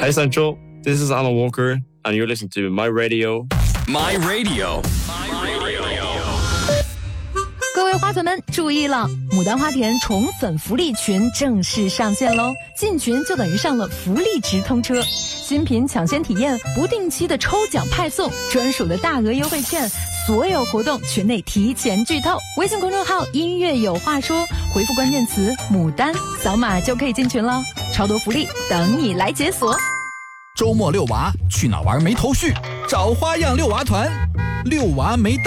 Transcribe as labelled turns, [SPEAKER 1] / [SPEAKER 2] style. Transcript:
[SPEAKER 1] Hi Central, this is Alan Walker, and you're listening to My Radio.
[SPEAKER 2] My Radio.
[SPEAKER 3] 各位花粉们注意了，牡丹花田宠粉福利群正式上线喽！进群就等于上了福利直通车，新品抢先体验，不定期的抽奖派送，专属的大额优惠券，所有活动群内提前剧透。微信公众号音乐有话说，回复关键词牡丹，扫码就可以进群了，超多福利等你来解锁。
[SPEAKER 4] 周末遛娃去哪玩没头绪？找花样遛娃团，遛娃没